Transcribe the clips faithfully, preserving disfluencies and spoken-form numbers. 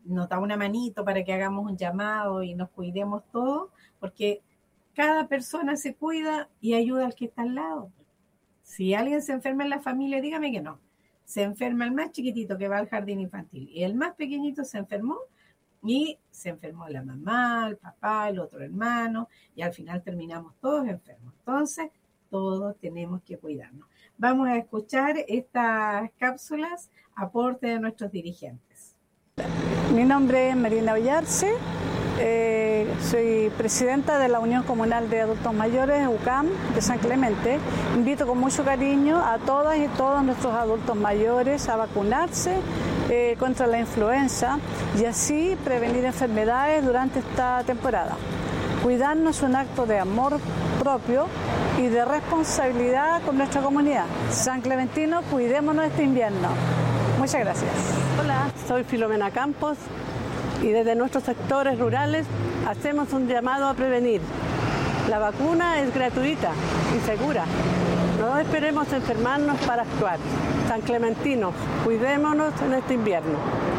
nos da una manito para que hagamos un llamado y nos cuidemos todos, porque cada persona se cuida y ayuda al que está al lado. Si alguien se enferma en la familia, dígame que no. Se enferma el más chiquitito que va al jardín infantil y el más pequeñito se enfermó y se enfermó la mamá, el papá, el otro hermano y al final terminamos todos enfermos. Entonces, todos tenemos que cuidarnos. Vamos a escuchar estas cápsulas, aporte de nuestros dirigentes. Mi nombre es Marina Ollarse, eh, soy presidenta de la Unión Comunal de Adultos Mayores, U C A M, de San Clemente. Invito con mucho cariño a todas y todos nuestros adultos mayores a vacunarse eh, contra la influenza y así prevenir enfermedades durante esta temporada. Cuidarnos es un acto de amor propio y de responsabilidad con nuestra comunidad. San Clementino, cuidémonos este invierno. Muchas gracias. Hola, soy Filomena Campos y desde nuestros sectores rurales hacemos un llamado a prevenir. La vacuna es gratuita y segura. No esperemos enfermarnos para actuar. San Clementino, cuidémonos en este invierno.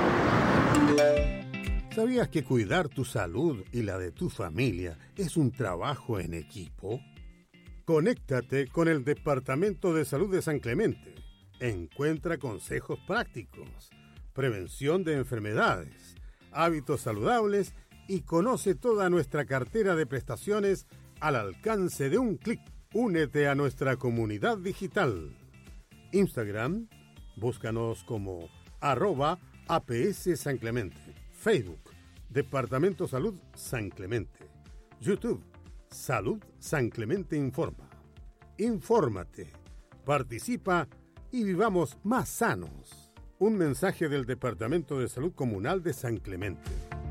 ¿Sabías que cuidar tu salud y la de tu familia es un trabajo en equipo? Conéctate con el Departamento de Salud de San Clemente. Encuentra consejos prácticos, prevención de enfermedades, hábitos saludables y conoce toda nuestra cartera de prestaciones al alcance de un clic. Únete a nuestra comunidad digital. Instagram, búscanos como arroba A P S San Clemente. Facebook, Departamento Salud San Clemente. YouTube, Salud San Clemente Informa. Infórmate, participa y vivamos más sanos. Un mensaje del Departamento de Salud Comunal de San Clemente.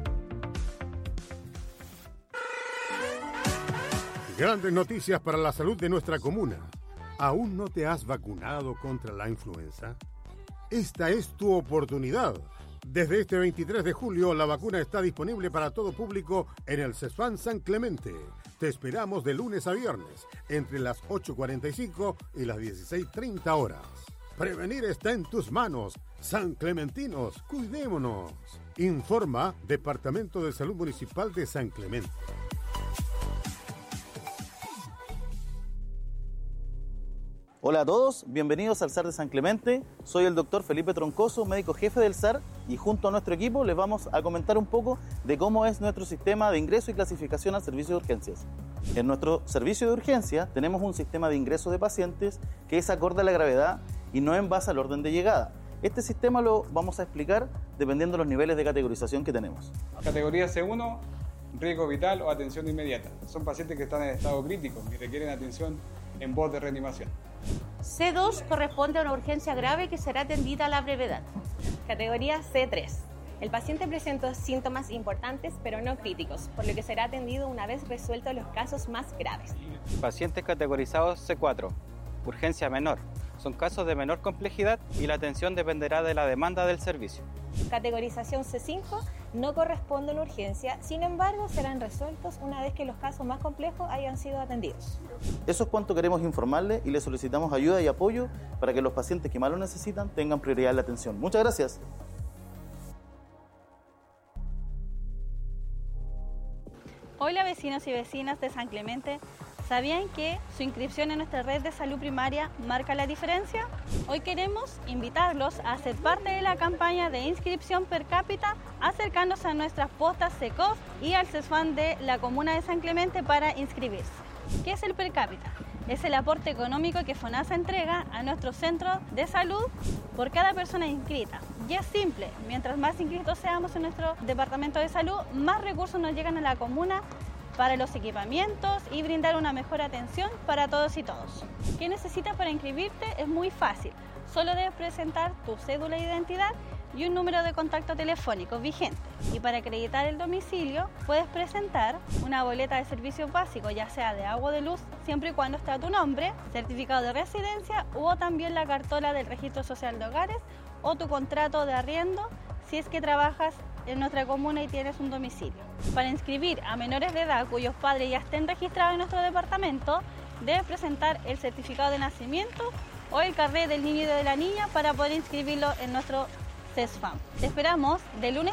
Grandes noticias para la salud de nuestra comuna. ¿Aún no te has vacunado contra la influenza? Esta es tu oportunidad. Desde este veintitrés de julio, la vacuna está disponible para todo público en el CESFAM San Clemente. Te esperamos de lunes a viernes, entre las ocho cuarenta y cinco y las dieciséis treinta horas. Prevenir está en tus manos. San Clementinos, cuidémonos. Informa Departamento de Salud Municipal de San Clemente. Hola a todos, bienvenidos al S A R de San Clemente. Soy el doctor Felipe Troncoso, médico jefe del S A R, y junto a nuestro equipo les vamos a comentar un poco de cómo es nuestro sistema de ingreso y clasificación al servicio de urgencias. En nuestro servicio de urgencia tenemos un sistema de ingreso de pacientes que es acorde a la gravedad y no en base al orden de llegada. Este sistema lo vamos a explicar dependiendo de los niveles de categorización que tenemos. Categoría C uno, riesgo vital o atención inmediata. Son pacientes que están en estado crítico y requieren atención en voz de reanimación. C dos corresponde a una urgencia grave que será atendida a la brevedad. Categoría C tres. El paciente presenta síntomas importantes pero no críticos, por lo que será atendido una vez resueltos los casos más graves. Pacientes categorizados C cuatro. Urgencia menor. Son casos de menor complejidad y la atención dependerá de la demanda del servicio. Categorización C cinco no corresponde a una urgencia, sin embargo serán resueltos una vez que los casos más complejos hayan sido atendidos. Eso es cuanto queremos informarle y le solicitamos ayuda y apoyo para que los pacientes que más lo necesitan tengan prioridad en la atención. Muchas gracias. Hola vecinos y vecinas de San Clemente. ¿Sabían que su inscripción en nuestra red de salud primaria marca la diferencia? Hoy queremos invitarlos a ser parte de la campaña de inscripción per cápita, acercándose a nuestras postas SECOF y al CESFAM de la comuna de San Clemente para inscribirse. ¿Qué es el per cápita? Es el aporte económico que FONASA entrega a nuestro centro de salud por cada persona inscrita. Y es simple, mientras más inscritos seamos en nuestro departamento de salud, más recursos nos llegan a la comuna para los equipamientos y brindar una mejor atención para todos y todos. ¿Qué necesitas para inscribirte? Es muy fácil. Solo debes presentar tu cédula de identidad y un número de contacto telefónico vigente. Y para acreditar el domicilio, puedes presentar una boleta de servicios básicos, ya sea de agua o de luz, siempre y cuando esté a tu nombre, certificado de residencia o también la cartola del Registro Social de Hogares o tu contrato de arriendo si es que trabajas en nuestra comuna y tienes un domicilio. Para inscribir a menores de edad cuyos padres ya estén registrados en nuestro departamento, debes presentar el certificado de nacimiento o el carnet del niño y de la niña para poder inscribirlo en nuestro CESFAM. Te esperamos de lunes